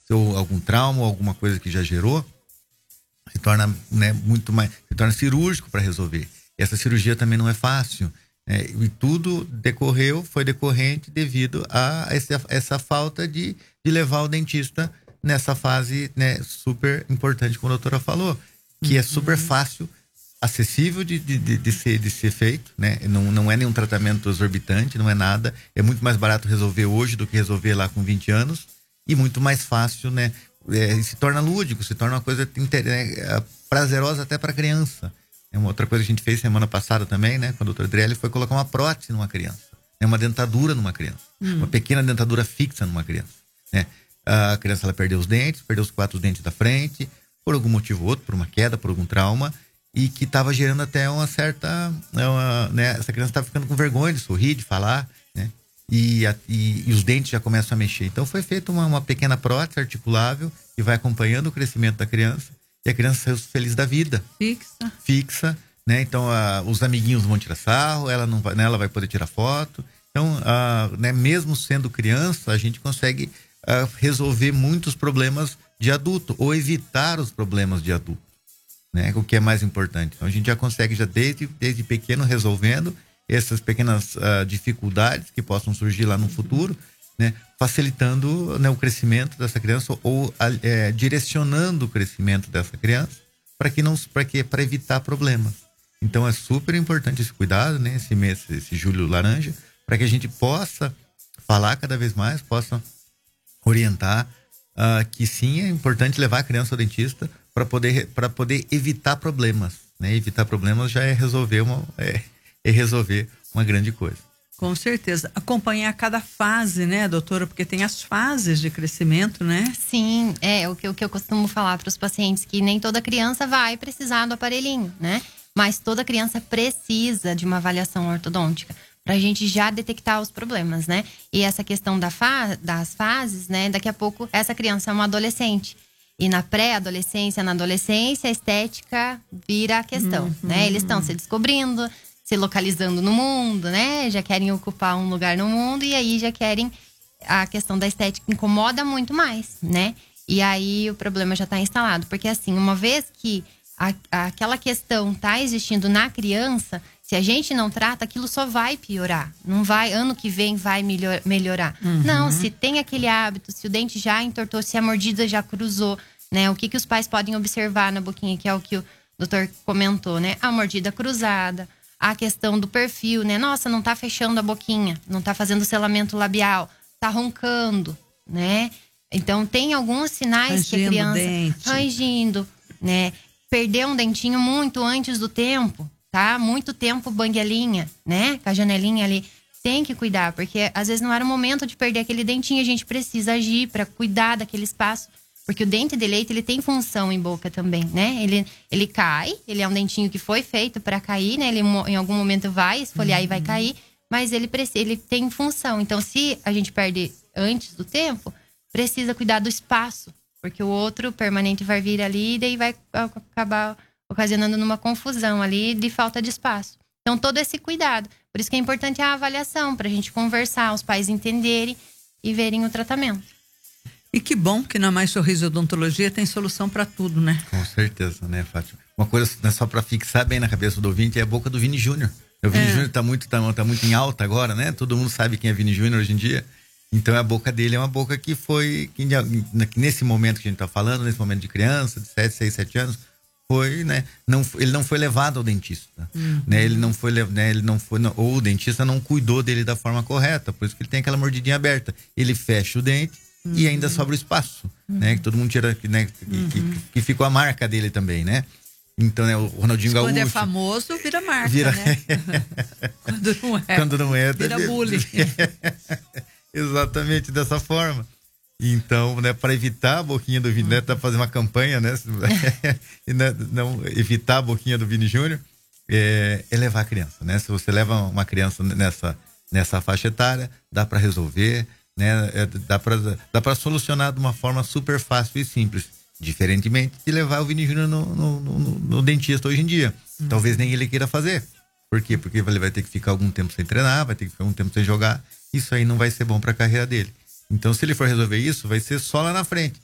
ou algum trauma, ou alguma coisa que já gerou, se torna, né, muito mais, se torna cirúrgico para resolver. Essa cirurgia também não é fácil, né? E tudo foi decorrente devido a essa falta de levar o dentista nessa fase, né, super importante, como a doutora falou, que é super fácil, acessível de ser feito, né? Não é nenhum tratamento exorbitante, não é nada. É muito mais barato resolver hoje do que resolver lá com 20 anos e muito mais fácil, né? Se torna lúdico, se torna uma coisa prazerosa até para criança. É uma outra coisa que a gente fez semana passada também, né? Com a doutora Adriele, foi colocar uma prótese numa criança, né? Uma dentadura numa criança, uma pequena dentadura fixa numa criança, né? A criança, ela perdeu os dentes, perdeu os 4 dentes da frente, por algum motivo ou outro, por uma queda, por algum trauma, e que estava gerando até uma certa, né? Essa criança estava ficando com vergonha de sorrir, de falar, né? E os dentes já começam a mexer. Então foi feita uma pequena prótese articulável que vai acompanhando o crescimento da criança, e a criança saiu feliz da vida. Fixa, né? Então os amiguinhos vão tirar sarro, ela não vai, né? Ela vai poder tirar foto. Então, né? Mesmo sendo criança, a gente consegue resolver muitos problemas de adulto, ou evitar os problemas de adulto, né? O que é mais importante. Então a gente já consegue, já desde pequeno, resolvendo essas pequenas dificuldades que possam surgir lá no futuro, né? Facilitando, né, o crescimento dessa criança, ou direcionando o crescimento dessa criança para evitar problemas. Então é super importante esse cuidado, né? Esse mês, esse julho laranja, para que a gente possa falar cada vez mais, possa orientar que sim, é importante levar a criança ao dentista para poder evitar problemas, né? Evitar problemas já é resolver uma grande coisa. Com certeza. Acompanhar cada fase, né, doutora? Porque tem as fases de crescimento, né? Sim, o que eu costumo falar para os pacientes, que nem toda criança vai precisar do aparelhinho, né? Mas toda criança precisa de uma avaliação ortodôntica para a gente já detectar os problemas, né? E essa questão das fases, né? Daqui a pouco essa criança é uma adolescente. E na pré-adolescência, na adolescência, a estética vira a questão, né? Eles estão se descobrindo, se localizando no mundo, né? Já querem ocupar um lugar no mundo, e aí já querem... A questão da estética incomoda muito mais, né? E aí o problema já está instalado. Porque assim, uma vez que aquela questão está existindo na criança, se a gente não trata, aquilo só vai piorar. Não vai, ano que vem vai melhorar. Não, se tem aquele hábito, se o dente já entortou, se a mordida já cruzou, né? O que os pais podem observar na boquinha, que é o que o doutor comentou, né? A mordida cruzada, a questão do perfil, né? Nossa, não tá fechando a boquinha, não tá fazendo selamento labial, tá roncando, né? Então tem alguns sinais que a criança... Rangindo, né? Perder um dentinho muito antes do tempo, tá? Muito tempo banguelinha, né? Com a janelinha ali. Tem que cuidar, porque às vezes não era o momento de perder aquele dentinho, a gente precisa agir para cuidar daquele espaço. Porque o dente de leite, ele tem função em boca também, né? Ele cai, ele é um dentinho que foi feito para cair, né? Ele em algum momento vai esfoliar e vai cair, mas ele tem função. Então, se a gente perde antes do tempo, precisa cuidar do espaço, porque o outro permanente vai vir ali e daí vai acabar ocasionando numa confusão ali de falta de espaço. Então, todo esse cuidado. Por isso que é importante a avaliação, para a gente conversar, os pais entenderem e verem o tratamento. E que bom que na Mais Sorriso Odontologia tem solução para tudo, né? Com certeza, né, Fátima? Uma coisa, né, só para fixar bem na cabeça do ouvinte, é a boca do Vini Júnior. O Vini Júnior tá muito em alta agora, né? Todo mundo sabe quem é Vini Júnior hoje em dia. Então a boca dele é uma boca que foi, que nesse momento que a gente tá falando, nesse momento de criança, de 7 anos, foi, né? Ele não foi levado ao dentista, né? Ele não foi, ou o dentista não cuidou dele da forma correta, por isso que ele tem aquela mordidinha aberta. Ele fecha o dente e ainda sobra o espaço, né? Que todo mundo tira, né? Que ficou a marca dele também, né? Então, né? O Ronaldinho Gaúcho... Quando é famoso, vira marca, né? Quando não é... Vira bullying. Exatamente dessa forma. Então, né, para evitar a boquinha do Vini, né, tá fazendo uma campanha, né, e não evitar a boquinha do Vini Júnior, é levar a criança, né? Se você leva uma criança nessa faixa etária, dá para resolver, né? Dá para solucionar de uma forma super fácil e simples, diferentemente de levar o Vini Júnior no dentista hoje em dia. Talvez nem ele queira fazer. Por quê? Porque ele vai ter que ficar algum tempo sem treinar, vai ter que ficar algum tempo sem jogar. Isso aí não vai ser bom para a carreira dele. Então, se ele for resolver isso, vai ser só lá na frente.